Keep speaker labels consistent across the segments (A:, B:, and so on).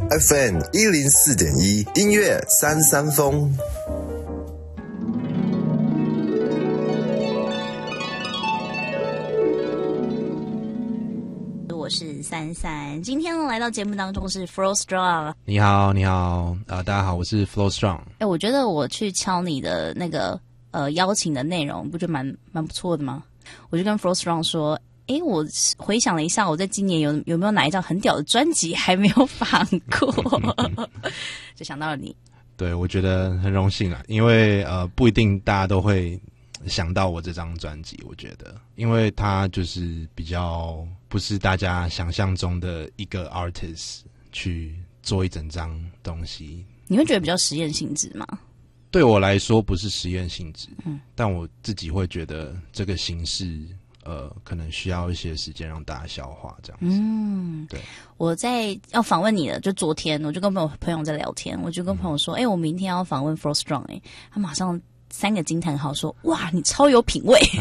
A: FM 104.1音乐三三风。
B: 我是33，今天来到节目当中是 Flow Strong。
C: 你好，你好，大家好，我是 Flow Strong。
B: 我觉得我去敲你的那个邀请的内容，不觉得蛮不错的吗？我就跟 Flow Strong 说，我回想了一下，我在今年有没有哪一张很屌的专辑还没有放过，就想到了你。
C: 对，我觉得很荣幸啦，因为不一定大家都会想到我这张专辑，我觉得，因为它就是比较不是大家想象中的一个 artist 去做一整张东西。
B: 你会觉得比较实验性质吗？
C: 对我来说不是实验性质，但我自己会觉得这个形式可能需要一些时间让大家消化这样子。对。
B: 我在要访问你的，就昨天我就跟朋友在聊天，我就跟朋友说，我明天要访问 Flow Strong，他马上3个惊叹号说，哇，你超有品味。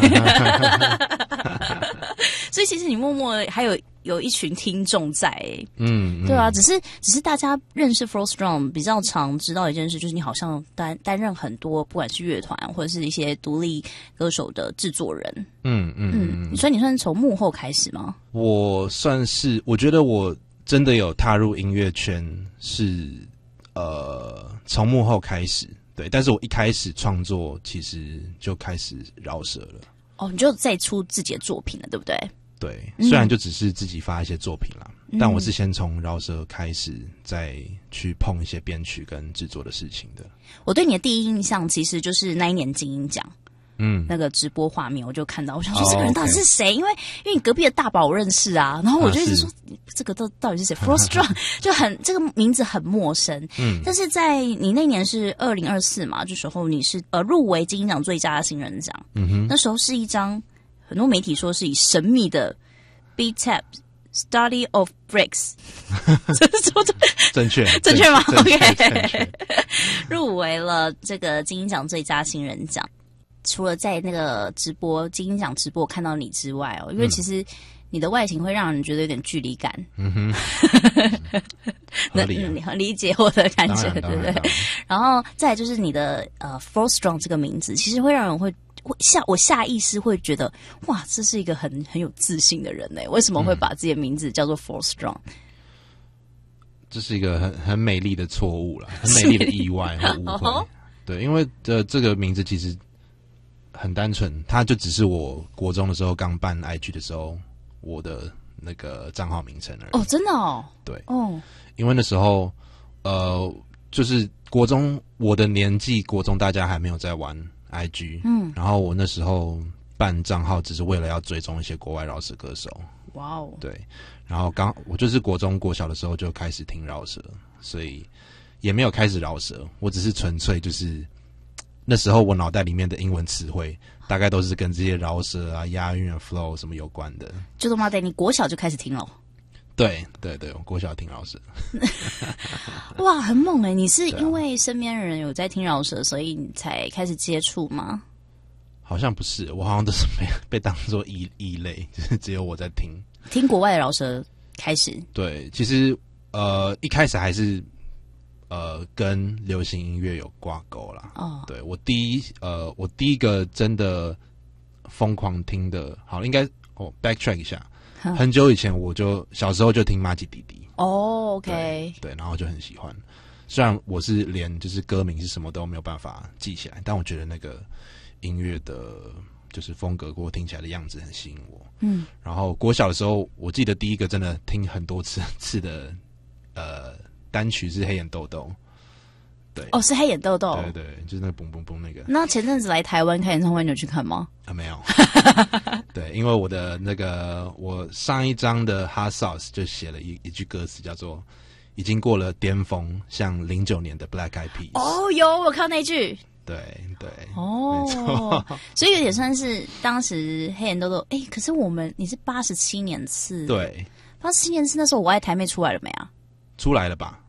B: 所以其实你默默还有一群听众在，对啊，只是大家认识 Flow Strong 比较常知道一件事，就是你好像担任很多不管是乐团或者是一些独立歌手的制作人。所以你算是从幕后开始吗？
C: 我算是，我觉得我真的有踏入音乐圈是从幕后开始。对，但是我一开始创作其实就开始饶舌了。
B: 你就再出自己的作品了，对不对？
C: 对，虽然就只是自己发一些作品啦，但我是先从饶舌开始，再去碰一些编曲跟制作的事情的。
B: 我对你的第一印象其实就是那一年金鹰奖。那个直播画面我就看到，我想说这个人到底是谁？因为你隔壁的大宝我认识啊，然后我就一直说这个到底是谁？Flow Strong 就这个名字很陌生。但是在你那年是2024嘛，这时候你是入围金鹰奖最佳新人奖。那时候是一张很多媒体说是以神秘的 B-Tap Study of Breaks
C: 正确
B: 吗
C: ？OK，
B: 入围了这个金鹰奖最佳新人奖。除了在那个金鹰奖直播看到你之外因为其实你的外形会让人觉得有点距离感。能理解我的感觉，对不对？然后再来就是你的Flow Strong 这个名字，其实会让人我下意识会觉得，哇，这是一个很有自信的人为什么会把自己的名字叫做 Flow Strong？
C: 这是一个很美丽的错误啦，很美丽的意外和误会。对，因为这个名字其实很单纯，它就只是我国中的时候刚办 IG 的时候我的那个账号名称而已。
B: 真的哦。
C: 对。因为那时候就是国中我的年纪，国中大家还没有在玩 IG。然后我那时候办账号只是为了要追踪一些国外饶舌歌手。
B: 哇哦。
C: 对。然后我就是国中国小的时候就开始听饶舌，所以也没有开始饶舌，我只是纯粹就是那时候我脑袋里面的英文词汇大概都是跟这些饶舌啊、押韵啊、flow 什么有关的。
B: 就他妈的，你国小就开始听了？
C: 对，我国小听饶舌。
B: 哇，很猛你是因为身边人有在听饶舌，所以你才开始接触吗？
C: 好像不是，我好像都是被当作异类，就是只有我在听
B: 国外的饶舌开始。
C: 对，其实一开始还是跟流行音乐有挂钩啦。对，我第一个真的疯狂听的，好，应该backtrack 一下，很久以前我就小时候就听麻吉弟弟。
B: OK。
C: 对，然后就很喜欢。虽然我是连就是歌名是什么都没有办法记起来，但我觉得那个音乐的就是风格或听起来的样子很吸引我。然后国小的时候，我记得第一个真的听很多次的单曲是黑眼豆豆。对，
B: 是黑眼豆豆。
C: 对，就是那个嘣嘣嘣那个。
B: 那前阵子来台湾开演唱会，你有去看吗？
C: 没有。对，因为我的我上一张的 Hot Sauce 就写了一句歌词，叫做"已经过了巅峰，像09年的 Black Eyed Peas"。
B: 有我看到那句。
C: 对。
B: 没错。所以有点算是当时黑眼豆豆。可是你是87年次。
C: 对。
B: 87年次那时候我爱台妹出来了没啊？
C: 出来了吧？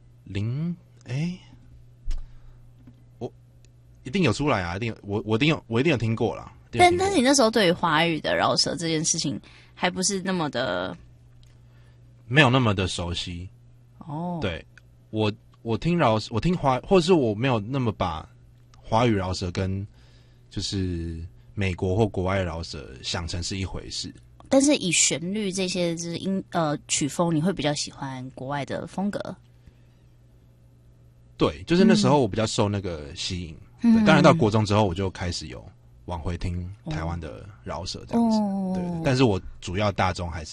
C: 我一定有出来啊！我一定有听过啦。
B: 但是你那时候对于华语的饶舌这件事情还不是那么的，
C: 没有那么的熟悉。
B: 哦，
C: 对，我听饶舌，我听或者是我没有那么把华语饶舌跟就是美国或国外饶舌想成是一回事。
B: 但是以旋律这些就是曲风，你会比较喜欢国外的风格？对，
C: 就是那时候我比较受那个吸引。当然到国中之后，我就开始有往回听台湾的饶舌这样子。对，但是我主要大众还是